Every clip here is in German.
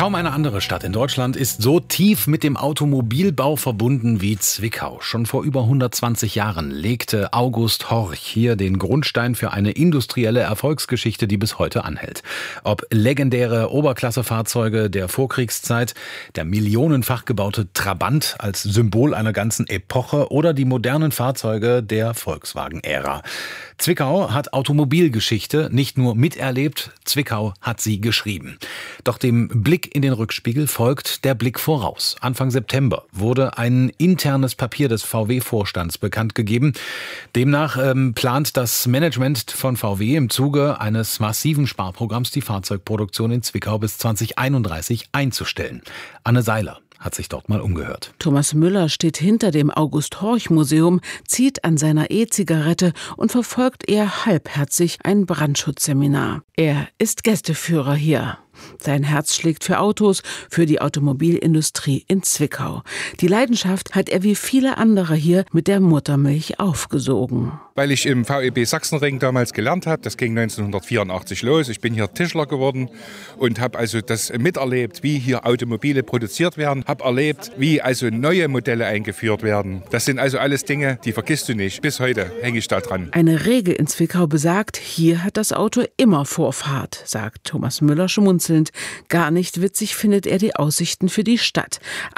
Kaum eine andere Stadt in Deutschland ist so tief mit dem Automobilbau verbunden wie Zwickau. Schon vor über 120 Jahren legte August Horch hier den Grundstein für eine industrielle Erfolgsgeschichte, die bis heute anhält. Ob legendäre Oberklassefahrzeuge der Vorkriegszeit, der millionenfach gebaute Trabant als Symbol einer ganzen Epoche oder die modernen Fahrzeuge der Volkswagen-Ära. Zwickau hat Automobilgeschichte nicht nur miterlebt, Zwickau hat sie geschrieben. Doch dem Blick in den Rückspiegel folgt der Blick voraus. Anfang September wurde ein internes Papier des VW-Vorstands bekannt gegeben. Demnach plant das Management von VW im Zuge eines massiven Sparprogramms die Fahrzeugproduktion in Zwickau bis 2031 einzustellen. Anne Seiler hat sich dort mal umgehört. Thomas Müller steht hinter dem August-Horch-Museum, zieht an seiner E-Zigarette und verfolgt eher halbherzig ein Brandschutzseminar. Er ist Gästeführer hier. Sein Herz schlägt für Autos, für die Automobilindustrie in Zwickau. Die Leidenschaft hat er wie viele andere hier mit der Muttermilch aufgesogen. Weil ich im VEB Sachsenring damals gelernt habe, das ging 1984 los. Ich bin hier Tischler geworden und habe also das miterlebt, wie hier Automobile produziert werden. Habe erlebt, wie also neue Modelle eingeführt werden. Das sind also alles Dinge, die vergisst du nicht. Bis heute hänge ich da dran. Eine Regel in Zwickau besagt, hier hat das Auto immer Vorfahrt, sagt Thomas Müller schmunzelnd. Gar nicht witzig findet er die Aussichten für die Stadt.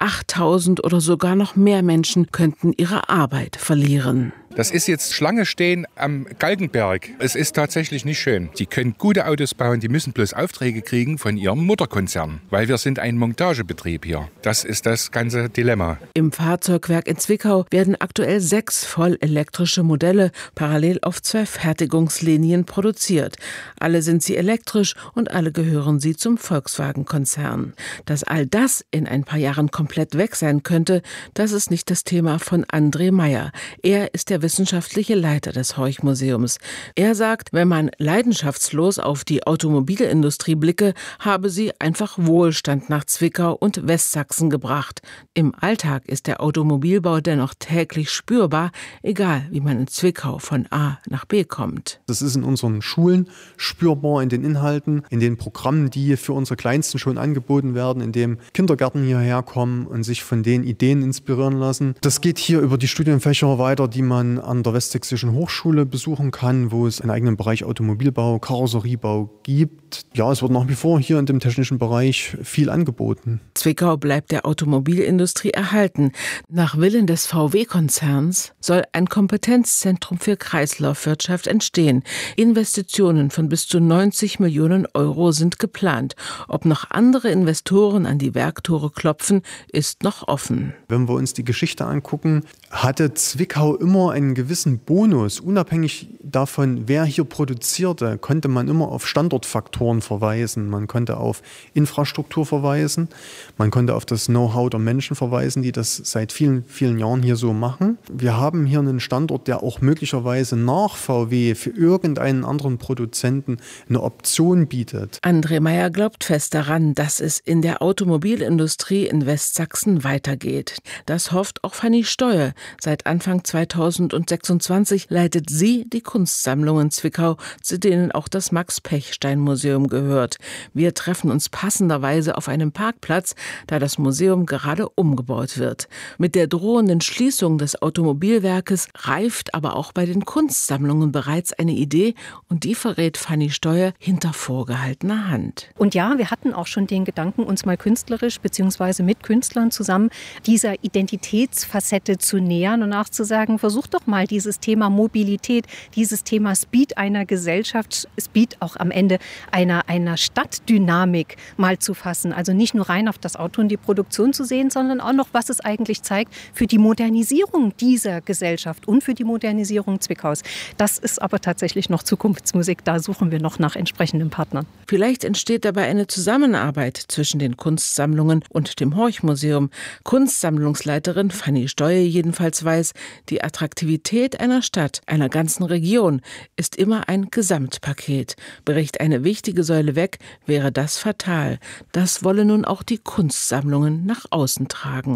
8.000 oder sogar noch mehr Menschen könnten ihre Arbeit verlieren. Das ist jetzt Schlange stehen am Galgenberg. Es ist tatsächlich nicht schön. Die können gute Autos bauen, die müssen bloß Aufträge kriegen von ihrem Mutterkonzern. Weil wir sind ein Montagebetrieb hier. Das ist das ganze Dilemma. Im Fahrzeugwerk in Zwickau werden aktuell 6 voll elektrische Modelle parallel auf 2 Fertigungslinien produziert. Alle sind sie elektrisch und alle gehören sie zum Volkswagen-Konzern. Dass all das in ein paar Jahren komplett weg sein könnte, das ist nicht das Thema von André Meyer. Er ist der wissenschaftliche Leiter des Horch-Museums. Er sagt, wenn man leidenschaftslos auf die Automobilindustrie blicke, habe sie einfach Wohlstand nach Zwickau und Westsachsen gebracht. Im Alltag ist der Automobilbau dennoch täglich spürbar, egal wie man in Zwickau von A nach B kommt. Das ist in unseren Schulen spürbar, in den Inhalten, in den Programmen, die für unsere Kleinsten schon angeboten werden, in dem Kindergärten hierher kommen und sich von den Ideen inspirieren lassen. Das geht hier über die Studienfächer weiter, die man an der Westsächsischen Hochschule besuchen kann, wo es einen eigenen Bereich Automobilbau, Karosseriebau gibt. Ja, es wird nach wie vor hier in dem technischen Bereich viel angeboten. Zwickau bleibt der Automobilindustrie erhalten. Nach Willen des VW-Konzerns soll ein Kompetenzzentrum für Kreislaufwirtschaft entstehen. Investitionen von bis zu 90 Millionen Euro sind geplant. Ob noch andere Investoren an die Werktore klopfen, ist noch offen. Wenn wir uns die Geschichte angucken, hatte Zwickau immer einen gewissen Bonus. Unabhängig davon, wer hier produzierte, konnte man immer auf Standortfaktoren verweisen. Man konnte auf Infrastruktur verweisen. Man konnte auf das Know-how der Menschen verweisen, die das seit vielen, vielen Jahren hier so machen. Wir haben hier einen Standort, der auch möglicherweise nach VW für irgendeinen anderen Produzenten eine Option bietet. André Meyer glaubt fest daran, dass es in der Automobilindustrie in Westsachsen weitergeht. Das hofft auch Fanny Steuer. Seit Anfang 2026 leitet sie die Kunstsammlungen Zwickau, zu denen auch das Max-Pechstein-Museum gehört. Wir treffen uns passenderweise auf einem Parkplatz, da das Museum gerade umgebaut wird. Mit der drohenden Schließung des Automobilwerkes reift aber auch bei den Kunstsammlungen bereits eine Idee und die verrät Fanny Steuer hinter vorgehaltener Hand. Und ja, wir hatten auch schon den Gedanken, uns mal künstlerisch bzw. mit Künstlern zusammen dieser Identitätsfacette zu nähern und nachzusagen, versuch doch mal dieses Thema Mobilität, dieses Thema Speed einer Gesellschaft, Speed auch am Ende einer Stadtdynamik mal zu fassen. Also nicht nur rein auf das Auto und die Produktion zu sehen, sondern auch noch, was es eigentlich zeigt für die Modernisierung dieser Gesellschaft und für die Modernisierung Zwickaus. Das ist aber tatsächlich noch Zukunftsmusik. Da suchen wir noch nach entsprechenden Partnern. Vielleicht entsteht dabei eine Zusammenarbeit zwischen den Kunstsammlungen und dem Horch-Museum. Kunstsammlungsleiterin Fanny Steuer jedenfalls weiß, die Attraktivität einer Stadt, einer ganzen Region ist immer ein Gesamtpaket. Bricht eine wichtige Säule weg, wäre das fatal. Das wolle nun auch die Kunstsammlungen nach außen tragen.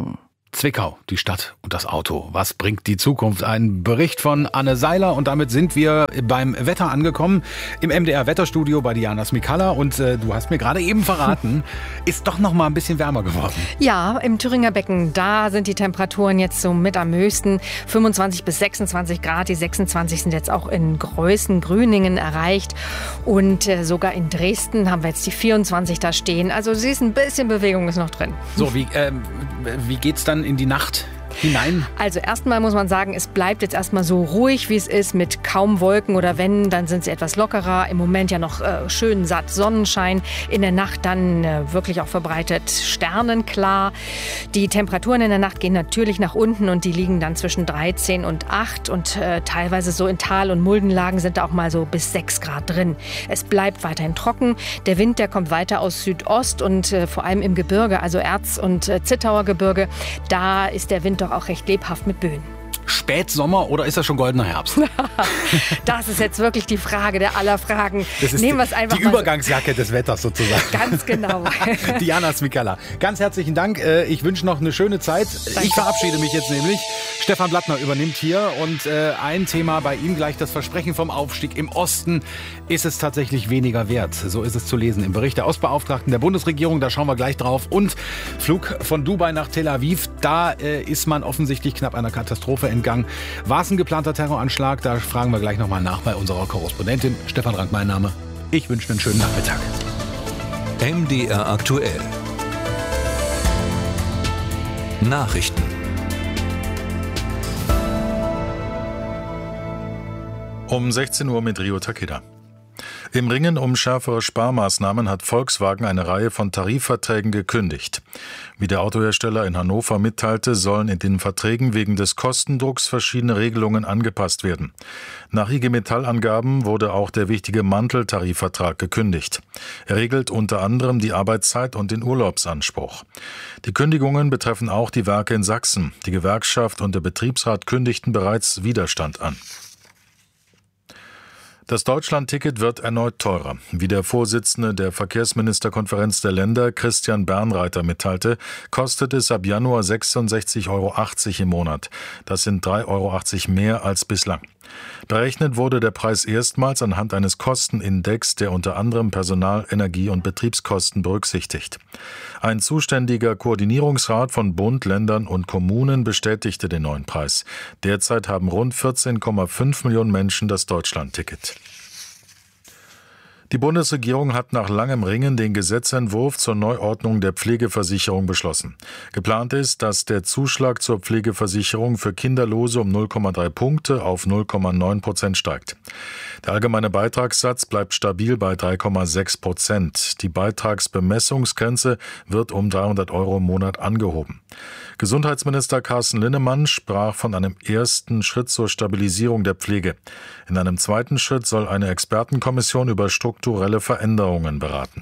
Zwickau, die Stadt und das Auto. Was bringt die Zukunft? Ein Bericht von Anne Seiler und damit sind wir beim Wetter angekommen. Im MDR-Wetterstudio bei Diana Smikalla und du hast mir gerade eben verraten, ist doch noch mal ein bisschen wärmer geworden. Ja, im Thüringer Becken, da sind die Temperaturen jetzt so mit am höchsten. 25 bis 26 Grad, die 26 sind jetzt auch in Größen, Grüningen erreicht und sogar in Dresden haben wir jetzt die 24 da stehen. Also siehst, ein bisschen Bewegung ist noch drin. So, wie geht's dann in die Nacht hinein? Also erstmal muss man sagen, es bleibt jetzt erstmal so ruhig, wie es ist, mit kaum Wolken oder wenn, dann sind sie etwas lockerer. Im Moment ja noch schön satt Sonnenschein. In der Nacht dann wirklich auch verbreitet sternenklar. Die Temperaturen in der Nacht gehen natürlich nach unten und die liegen dann zwischen 13 und 8 und teilweise so in Tal- und Muldenlagen sind da auch mal so bis 6 Grad drin. Es bleibt weiterhin trocken. Der Wind, der kommt weiter aus Südost und vor allem im Gebirge, also Erz- und Zittauer Gebirge, da ist der Wind doch auch recht lebhaft mit Böen. Spätsommer oder ist das schon goldener Herbst? Das ist jetzt wirklich die Frage der aller Fragen. Das ist Nehmen wir es einfach die Übergangsjacke des Wetters sozusagen. Ganz genau. Diana Smikalla, ganz herzlichen Dank. Ich wünsche noch eine schöne Zeit. Danke. Ich verabschiede mich jetzt nämlich. Stefan Blattner übernimmt hier und ein Thema bei ihm gleich das Versprechen vom Aufstieg. Im Osten ist es tatsächlich weniger wert. So ist es zu lesen im Bericht der Ostbeauftragten der Bundesregierung. Da schauen wir gleich drauf. Und Flug von Dubai nach Tel Aviv. Da ist man offensichtlich knapp einer Katastrophe entgangen. War es ein geplanter Terroranschlag? Da fragen wir gleich nochmal nach bei unserer Korrespondentin. Stefan Rank, mein Name. Ich wünsche einen schönen Nachmittag. MDR aktuell. Nachrichten. Um 16 Uhr mit Rio Takeda. Im Ringen um schärfere Sparmaßnahmen hat Volkswagen eine Reihe von Tarifverträgen gekündigt. Wie der Autohersteller in Hannover mitteilte, sollen in den Verträgen wegen des Kostendrucks verschiedene Regelungen angepasst werden. Nach IG Metall-Angaben wurde auch der wichtige Mantel-Tarifvertrag gekündigt. Er regelt unter anderem die Arbeitszeit und den Urlaubsanspruch. Die Kündigungen betreffen auch die Werke in Sachsen. Die Gewerkschaft und der Betriebsrat kündigten bereits Widerstand an. Das Deutschland-Ticket wird erneut teurer. Wie der Vorsitzende der Verkehrsministerkonferenz der Länder, Christian Bernreiter, mitteilte, kostet es ab Januar 66,80 € im Monat. Das sind 3,80 € mehr als bislang. Berechnet wurde der Preis erstmals anhand eines Kostenindex, der unter anderem Personal-, Energie- und Betriebskosten berücksichtigt. Ein zuständiger Koordinierungsrat von Bund, Ländern und Kommunen bestätigte den neuen Preis. Derzeit haben rund 14,5 Millionen Menschen das Deutschland-Ticket. Die Bundesregierung hat nach langem Ringen den Gesetzentwurf zur Neuordnung der Pflegeversicherung beschlossen. Geplant ist, dass der Zuschlag zur Pflegeversicherung für Kinderlose um 0,3 Punkte auf 0,9% steigt. Der allgemeine Beitragssatz bleibt stabil bei 3,6%. Die Beitragsbemessungsgrenze wird um 300 € im Monat angehoben. Gesundheitsminister Carsten Linnemann sprach von einem ersten Schritt zur Stabilisierung der Pflege. In einem zweiten Schritt soll eine Expertenkommission über strukturelle Veränderungen beraten.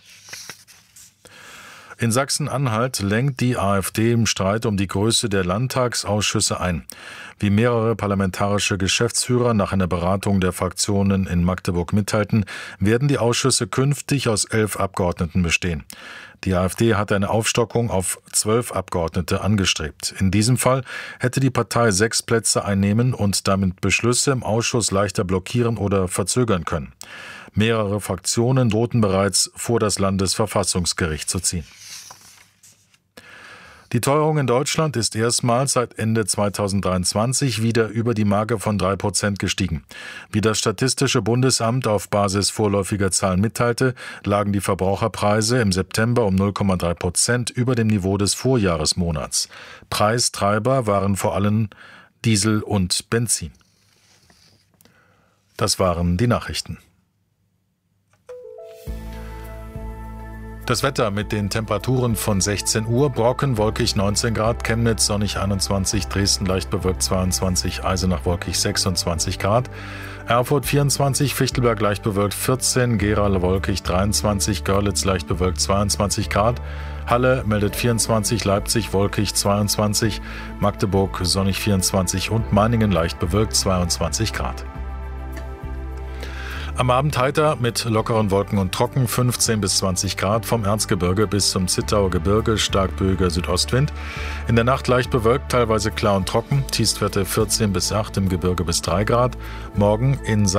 In Sachsen-Anhalt lenkt die AfD im Streit um die Größe der Landtagsausschüsse ein. Wie mehrere parlamentarische Geschäftsführer nach einer Beratung der Fraktionen in Magdeburg mitteilten, werden die Ausschüsse künftig aus 11 Abgeordneten bestehen. Die AfD hat eine Aufstockung auf 12 Abgeordnete angestrebt. In diesem Fall hätte die Partei 6 Plätze einnehmen und damit Beschlüsse im Ausschuss leichter blockieren oder verzögern können. Mehrere Fraktionen drohten bereits, vor das Landesverfassungsgericht zu ziehen. Die Teuerung in Deutschland ist erstmals seit Ende 2023 wieder über die Marke von 3% gestiegen. Wie das Statistische Bundesamt auf Basis vorläufiger Zahlen mitteilte, lagen die Verbraucherpreise im September um 0,3% über dem Niveau des Vorjahresmonats. Preistreiber waren vor allem Diesel und Benzin. Das waren die Nachrichten. Das Wetter mit den Temperaturen von 16 Uhr, Brocken wolkig 19 Grad, Chemnitz sonnig 21, Dresden leicht bewölkt 22, Eisenach wolkig 26 Grad, Erfurt 24, Fichtelberg leicht bewölkt 14, Gera wolkig 23, Görlitz leicht bewölkt 22 Grad, Halle meldet 24, Leipzig wolkig 22, Magdeburg sonnig 24 und Meiningen leicht bewölkt 22 Grad. Am Abend heiter mit lockeren Wolken und trocken, 15 bis 20 Grad, vom Erzgebirge bis zum Zittauer Gebirge, stark böiger Südostwind. In der Nacht leicht bewölkt, teilweise klar und trocken, Tiefstwerte 14 bis 8, im Gebirge bis 3 Grad. Morgen in